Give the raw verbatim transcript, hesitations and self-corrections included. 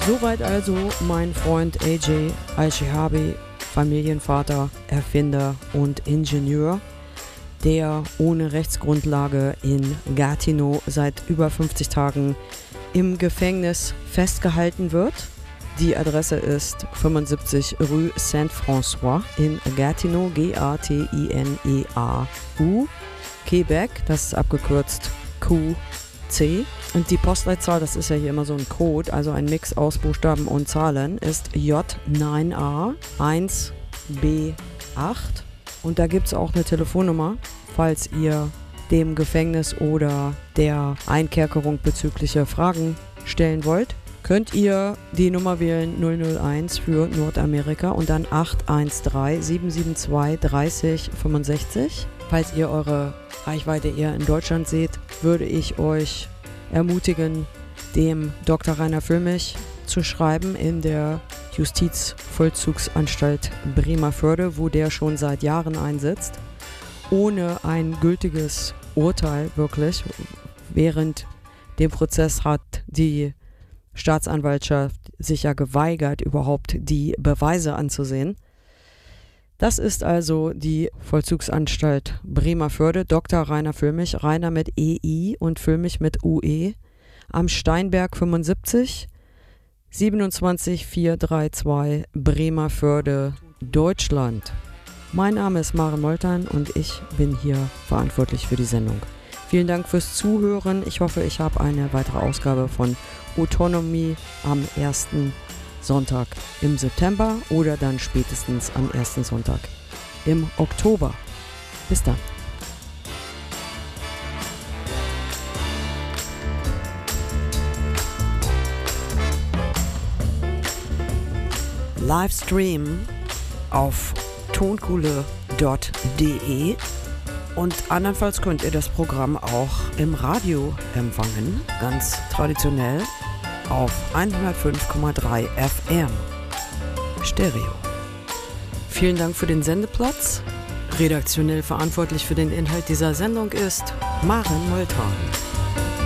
Soweit also mein Freund A J Al-Shehabi, Familienvater, Erfinder und Ingenieur, der ohne Rechtsgrundlage in Gatineau seit über fünfzig Tagen im Gefängnis festgehalten wird. Die Adresse ist fünfundsiebzig Rue Saint-François in Gatineau, G A T I N E A U, Quebec, das ist abgekürzt Q C. Und die Postleitzahl, das ist ja hier immer so ein Code, also ein Mix aus Buchstaben und Zahlen, ist J neun A eins B acht. Und da gibt es auch eine Telefonnummer, falls ihr dem Gefängnis oder der Einkerkerung bezügliche Fragen stellen wollt. Könnt ihr die Nummer wählen null null eins für Nordamerika und dann acht eins drei sieben sieben zwei dreißig fünfundsechzig. Falls ihr eure Reichweite eher in Deutschland seht, würde ich euch ermutigen, dem Doktor Rainer Füllmich zu schreiben in der Justizvollzugsanstalt Bremervörde, wo der schon seit Jahren einsitzt, ohne ein gültiges Urteil wirklich. Während dem Prozess hat die Staatsanwaltschaft sich ja geweigert, überhaupt die Beweise anzusehen. Das ist also die Vollzugsanstalt Bremervörde, Doktor Rainer Füllmich, Rainer mit E I und Füllmich mit U E, am Steinberg fünfundsiebzig, siebenundzwanzig vierhundertzweiunddreißig, Bremervörde, Deutschland. Mein Name ist Maren Moltern und ich bin hier verantwortlich für die Sendung. Vielen Dank fürs Zuhören. Ich hoffe, ich habe eine weitere Ausgabe von Autonomie am ersten Sonntag im September oder dann spätestens am ersten Sonntag im Oktober. Bis dann. Livestream auf tonkuhle punkt de und andernfalls könnt ihr das Programm auch im Radio empfangen, ganz traditionell auf hundertfünf Komma drei F M Stereo. Vielen Dank für den Sendeplatz. Redaktionell verantwortlich für den Inhalt dieser Sendung ist Maren Molthan.